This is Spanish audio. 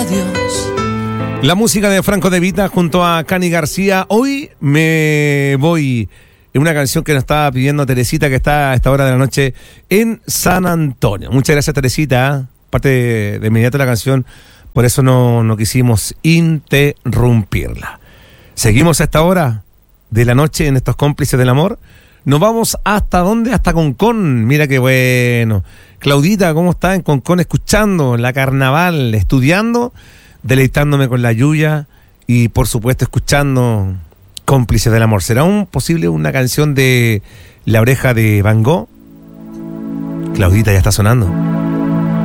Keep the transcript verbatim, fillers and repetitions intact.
adiós. La música de Franco De Vita junto a Cani García. Hoy me voy en una canción que nos estaba pidiendo Teresita, que está a esta hora de la noche en San Antonio. Muchas gracias, Teresita. Parte de, de inmediato la canción, por eso no, no quisimos interrumpirla. Seguimos a esta hora de la noche en estos cómplices del amor. Nos vamos hasta dónde, hasta Concón. Mira qué bueno. Claudita, ¿cómo está en Concón? Escuchando la Carnaval, estudiando, deleitándome con la lluvia y por supuesto escuchando Cómplices del Amor. ¿Será un posible una canción de La Oreja de Van Gogh? Claudita, ya está sonando.